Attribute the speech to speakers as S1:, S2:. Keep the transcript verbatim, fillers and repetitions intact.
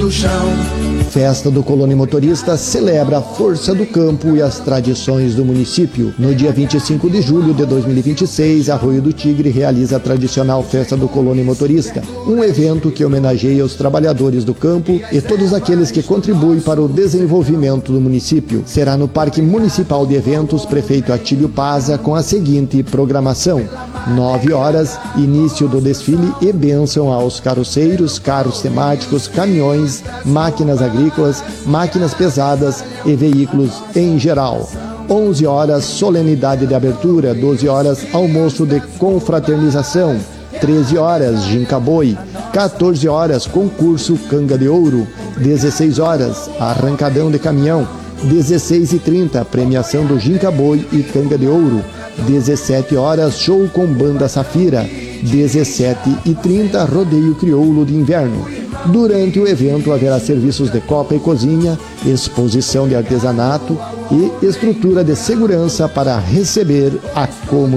S1: do chão.
S2: Festa do Colônia Motorista celebra a força do campo e as tradições do município. No dia vinte e cinco de julho de dois mil e vinte e seis, Arroio do Tigre realiza a tradicional Festa do Colônia Motorista, um evento que homenageia os trabalhadores do campo e todos aqueles que contribuem para o desenvolvimento do município. Será no Parque Municipal de Eventos Prefeito Atílio Paza com a seguinte programação: nove horas, início do desfile e bênção aos carroceiros, carros temáticos, caminhões, máquinas agrícolas, máquinas pesadas e veículos em geral. onze horas, solenidade de abertura. doze horas, almoço de confraternização. treze horas, ginca boi. quatorze horas, concurso canga de ouro. dezesseis horas, arrancadão de caminhão. dezesseis e trinta, premiação do ginca boi e canga de ouro. dezessete horas, show com banda Safira. dezessete e trinta, rodeio crioulo de inverno. Durante o evento haverá serviços de copa e cozinha, exposição de artesanato e estrutura de segurança para receber a comunidade.